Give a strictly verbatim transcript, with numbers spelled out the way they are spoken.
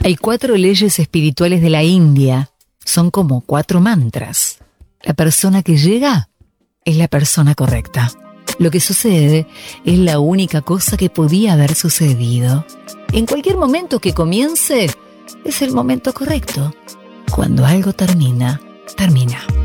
Hay cuatro leyes espirituales de la India. Son como cuatro mantras. La persona que llega es la persona correcta. Lo que sucede es la única cosa que podía haber sucedido. En cualquier momento que comience, es el momento correcto. Cuando algo termina, termina.